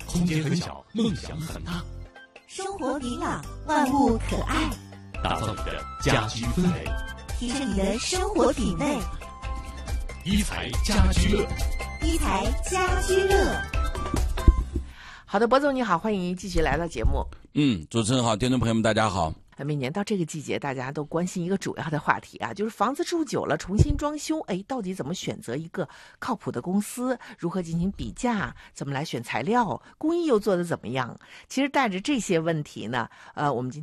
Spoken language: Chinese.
空间很小，梦想很大。 生活明朗，万物可爱， 打造你的家居氛围， 提升你的生活品味。 一材家居乐， 一材家居乐。 好的，博总你好，欢迎继续来到节目。 主持人好，听众朋友们大家好。 每年到这个季节，大家都关心一个主要的话题啊，就是房子住久了重新装修，到底怎么选择一个靠谱的公司？如何进行比价？怎么来选材料？工艺又做得怎么样？其实带着这些问题呢，我们今天